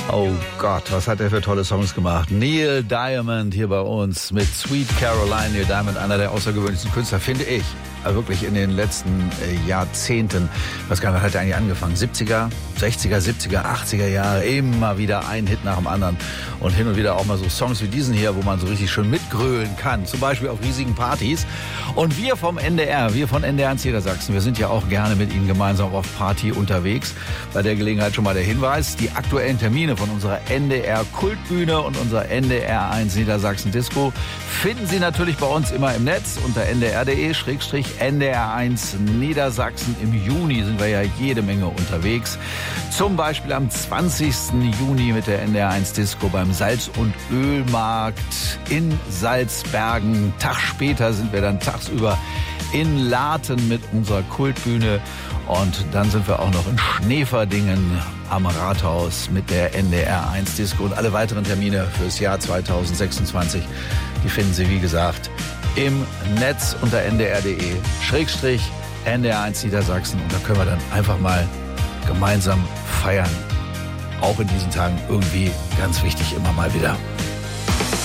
Oh Gott, was hat er für tolle Songs gemacht. Neil Diamond hier bei uns mit Sweet Caroline. Neil Diamond, einer der außergewöhnlichsten Künstler, finde ich. Wirklich in den letzten Jahrzehnten. Ich weiß gar nicht, wann hat er eigentlich angefangen? 70er, 60er, 70er, 80er Jahre. Immer wieder ein Hit nach dem anderen. Und hin und wieder auch mal so Songs wie diesen hier, wo man so richtig schön mitgrölen kann. Zum Beispiel auf riesigen Partys. Und wir vom NDR, wir von NDR in Niedersachsen, wir sind ja auch gerne mit Ihnen gemeinsam auf Party unterwegs. Bei der Gelegenheit schon mal der Hinweis, die aktuellen Termine von unserer NDR Kultbühne und unserer NDR 1 Niedersachsen Disco finden Sie natürlich bei uns immer im Netz unter ndr.de/NDR1 Niedersachsen. Im Juni sind wir ja jede Menge unterwegs. Zum Beispiel am 20. Juni mit der NDR 1 Disco beim Salz- und Ölmarkt in Salzbergen. Tag später sind wir dann tagsüber in Laten mit unserer Kultbühne. Und dann sind wir auch noch in Schneverdingen am Rathaus mit der NDR 1 Disco. Und alle weiteren Termine fürs Jahr 2026, die finden Sie, wie gesagt, im Netz unter ndr.de/NDR1 Niedersachsen. Und da können wir dann einfach mal gemeinsam feiern. Auch in diesen Tagen irgendwie ganz wichtig immer mal wieder.